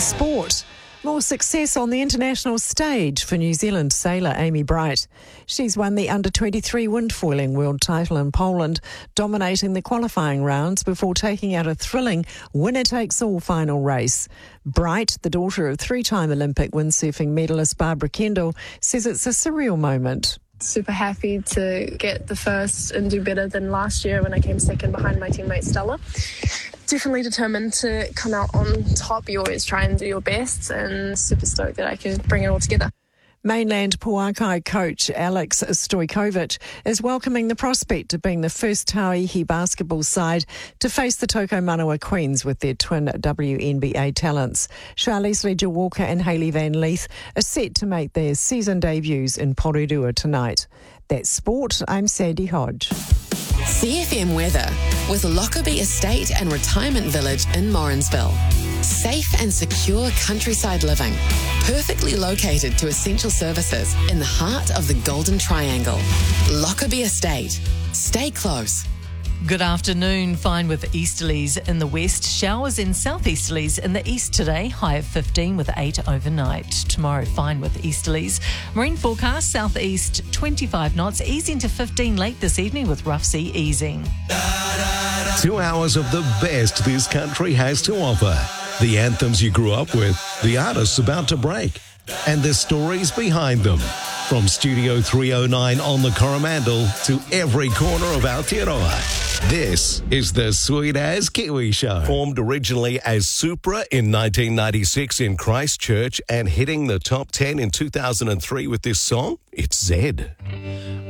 sport. More success on the international stage for New Zealand sailor Amy Bright. She's won the under-23 windfoiling world title in Poland, dominating the qualifying rounds before taking out a thrilling winner-takes-all final race. Bright, the daughter of three-time Olympic windsurfing medalist Barbara Kendall, says it's a surreal moment. Super happy to get the first and do better than last year when I came second behind my teammate Stella. Definitely determined to come out on top. You always try and do your best, and super stoked that I can bring it all together. Mainland Puakai coach Alex Stojkovic is welcoming the prospect of being the first Tauihi basketball side to face the Tokomanawa Queens with their twin WNBA talents. Charlize Leger-Walker and Hayley Van Leith are set to make their season debuts in Porirua tonight. That's sport. I'm Sandy Hodge. CFM weather with Lockerbie Estate and Retirement Village in Morrinsville. Safe and secure countryside living, perfectly located to essential services in the heart of the Golden Triangle. Lockerbie Estate. Stay close. Good afternoon. Fine with easterlies in the west. Showers in southeasterlies in the east today. High of 15 with 8 overnight. Tomorrow, fine with easterlies. Marine forecast, southeast 25 knots, easing to 15 late this evening with rough sea easing. 2 hours of the best this country has to offer. The anthems you grew up with, the artists about to break, and the stories behind them. From Studio 309 on the Coromandel to every corner of Aotearoa. This is the Sweet As Kiwi Show. Formed originally as Supra in 1996 in Christchurch and hitting the top 10 in 2003 with this song, it's Zed.